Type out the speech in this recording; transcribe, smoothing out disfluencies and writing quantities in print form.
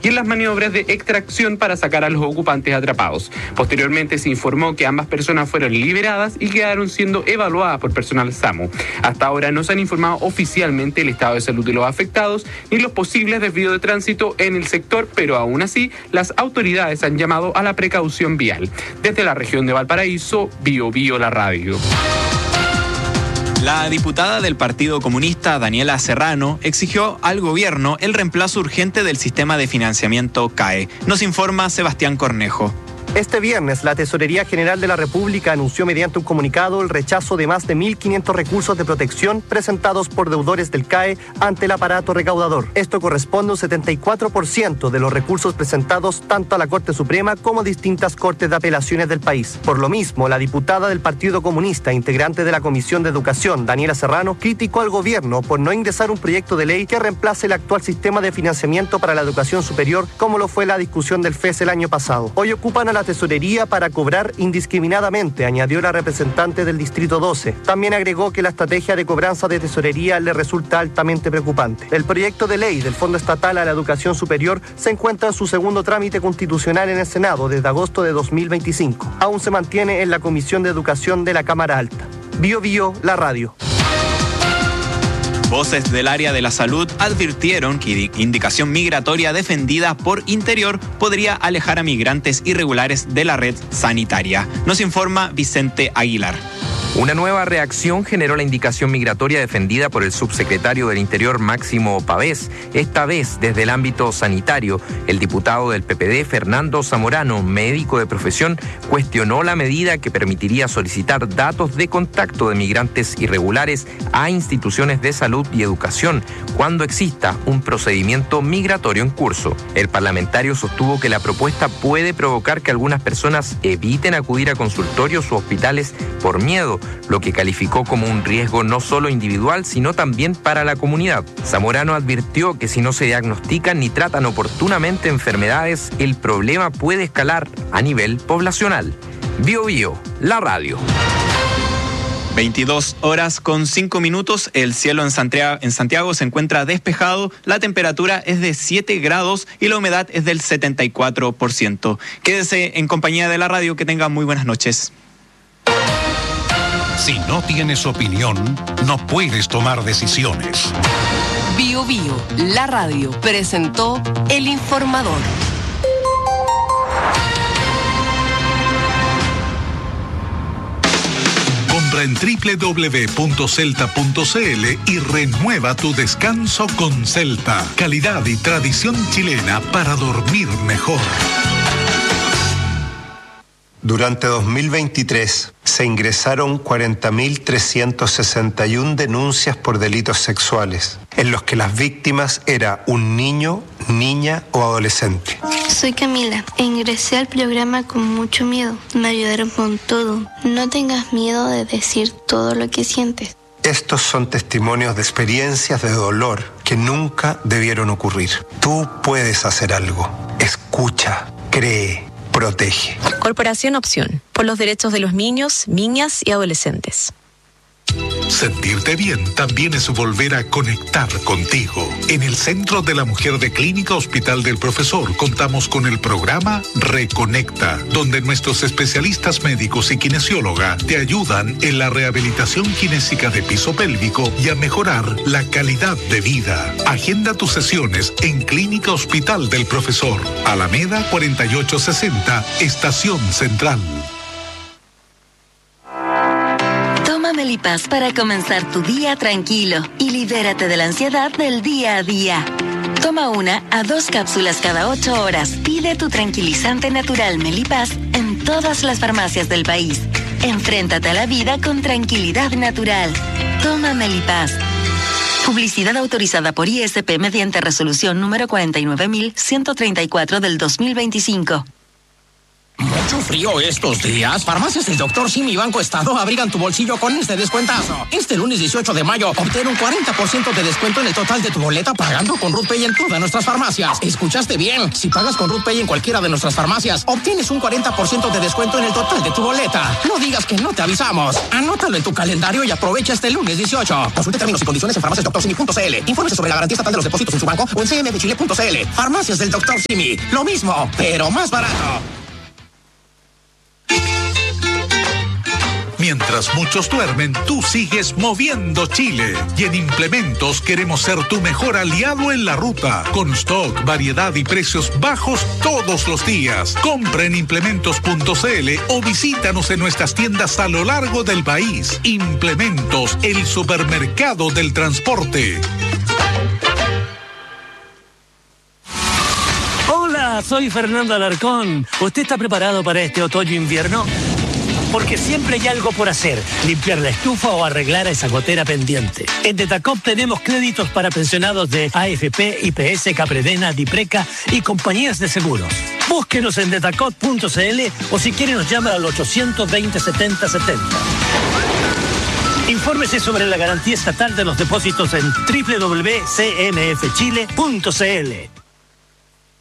y en las maniobras de extracción para sacar a los ocupantes atrapados. Posteriormente se informó que ambas personas fueron liberadas y quedaron siendo evaluadas por personal SAMU. Hasta ahora no se han informado oficialmente el estado de salud de los afectados ni los posibles desvíos de tránsito en el sector, pero aún así las autoridades han llamado a la precaución vial. Desde la región de Valparaíso, Bio Bio la radio. La diputada del Partido Comunista, Daniela Serrano, exigió al gobierno el reemplazo urgente del sistema de financiamiento CAE. Nos informa Sebastián Cornejo. Este viernes, la Tesorería General de la República anunció mediante un comunicado el rechazo de más de 1.500 recursos de protección presentados por deudores del CAE ante el aparato recaudador. Esto corresponde a un 74% de los recursos presentados tanto a la Corte Suprema como a distintas cortes de apelaciones del país. Por lo mismo, la diputada del Partido Comunista, integrante de la Comisión de Educación, Daniela Serrano, criticó al gobierno por no ingresar un proyecto de ley que reemplace el actual sistema de financiamiento para la educación superior, como lo fue la discusión del FES el año pasado. Hoy ocupan a la tesorería para cobrar indiscriminadamente, añadió la representante del Distrito 12. También agregó que la estrategia de cobranza de tesorería le resulta altamente preocupante. El proyecto de ley del Fondo Estatal a la Educación Superior se encuentra en su segundo trámite constitucional en el Senado desde agosto de 2025. Aún se mantiene en la Comisión de Educación de la Cámara Alta. Bio Bio, la radio. Voces del área de la salud advirtieron que indicación migratoria defendida por Interior podría alejar a migrantes irregulares de la red sanitaria. Nos informa Vicente Aguilar. Una nueva reacción generó la indicación migratoria defendida por el subsecretario del Interior Máximo Pavés, esta vez desde el ámbito sanitario. El diputado del PPD, Fernando Zamorano, médico de profesión, cuestionó la medida que permitiría solicitar datos de contacto de migrantes irregulares a instituciones de salud y educación cuando exista un procedimiento migratorio en curso. El parlamentario sostuvo que la propuesta puede provocar que algunas personas eviten acudir a consultorios u hospitales por miedo, lo que calificó como un riesgo no solo individual, sino también para la comunidad. Zamorano advirtió que si no se diagnostican ni tratan oportunamente enfermedades, el problema puede escalar a nivel poblacional. Bio Bio, la radio. 22:05. El cielo en Santiago se encuentra despejado, la temperatura es de 7 grados y la humedad es del 74%. Quédese en compañía de la radio, que tenga muy buenas noches. Si no tienes opinión, no puedes tomar decisiones. Bio Bio, la radio, presentó El Informador. Compra en www.celta.cl y renueva tu descanso con Celta. Calidad y tradición chilena para dormir mejor. Durante 2023 se ingresaron 40.361 denuncias por delitos sexuales, en los que las víctimas eran un niño, niña o adolescente. Soy Camila e ingresé al programa con mucho miedo. Me ayudaron con todo. No tengas miedo de decir todo lo que sientes. Estos son testimonios de experiencias de dolor que nunca debieron ocurrir. Tú puedes hacer algo. Escucha, cree. Protege. Corporación Opción, por los derechos de los niños, niñas y adolescentes. Sentirte bien también es volver a conectar contigo. En el Centro de la Mujer de Clínica Hospital del Profesor contamos con el programa Reconecta, donde nuestros especialistas médicos y kinesióloga te ayudan en la rehabilitación kinésica de piso pélvico y a mejorar la calidad de vida. Agenda tus sesiones en Clínica Hospital del Profesor, Alameda 4860, Estación Central. Melipaz para comenzar tu día tranquilo y libérate de la ansiedad del día a día. Toma 1 a 2 cápsulas cada 8 horas. Pide tu tranquilizante natural Melipaz en todas las farmacias del país. Enfréntate a la vida con tranquilidad natural. Toma Melipaz. Publicidad autorizada por ISP mediante resolución número 49.134 del 2025. Mucho frío estos días. Farmacias del Dr. Simi y Banco Estado abrigan tu bolsillo con este descuentazo. Este lunes 18 de mayo, obtén un 40% de descuento en el total de tu boleta pagando con RutPay en todas nuestras farmacias. ¿Escuchaste bien? Si pagas con RutPay en cualquiera de nuestras farmacias, obtienes un 40% de descuento en el total de tu boleta. No digas que no te avisamos. Anótalo en tu calendario y aprovecha este lunes 18. Consulte términos y condiciones en farmaciasdrsimi.cl. Infórmese sobre la garantía estatal de los depósitos en su banco o en cmfchile.cl. Farmacias del Dr. Simi. Lo mismo, pero más barato. Mientras muchos duermen, tú sigues moviendo Chile. Y en Implementos queremos ser tu mejor aliado en la ruta. Con stock, variedad y precios bajos todos los días. Compra en implementos.cl o visítanos en nuestras tiendas a lo largo del país. Implementos, el supermercado del transporte. Hola, soy Fernando Alarcón. ¿Usted está preparado para este otoño-invierno? Porque siempre hay algo por hacer, limpiar la estufa o arreglar esa gotera pendiente. En Detacop tenemos créditos para pensionados de AFP, IPS, Capredena, Dipreca y compañías de seguros. Búsquenos en detacop.cl o si quiere nos llama al 820-7070. Infórmese sobre la garantía estatal de los depósitos en www.cmfchile.cl.